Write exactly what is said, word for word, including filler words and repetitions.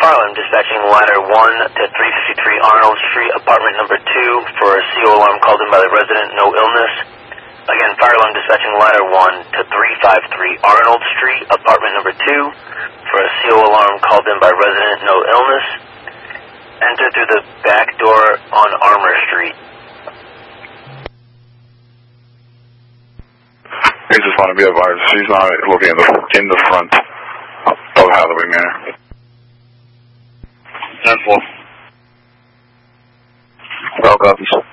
Farlow, I'm dispatching ladder one to three fifty-three Arnold Street, apartment number two, for a C O alarm called in by the resident, no illness. Again, fire alarm dispatching ladder one to three fifty-three Arnold Street, apartment number two, for a C O alarm called in by resident, no illness. Enter through the back door on Armour Street. I just want to be advised, she's not looking in the, in the front of Halloween Manor. ten four. Well, copies.